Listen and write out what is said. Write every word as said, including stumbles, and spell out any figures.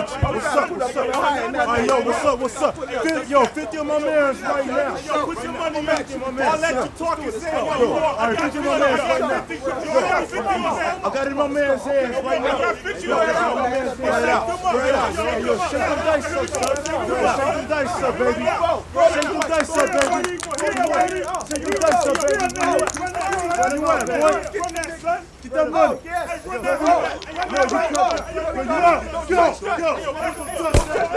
What's up? What's up? All right, yo, what's up? What's up? Yo, fifty of my mans right now. Yo, put your money back. I'll let you talk and say what Yo, you want. all right, fifty of my mans right now. I got it in my man's hands right now. Yo, I got it in my man's hands right out. Right out. Yo, yo, shake them dice up, son. Yo, shake them dice up, baby. Shake them dice up, baby. Shake them dice up, baby. What do you want, boy? Get that money. Yo, you come. Yo, you up. Go, go.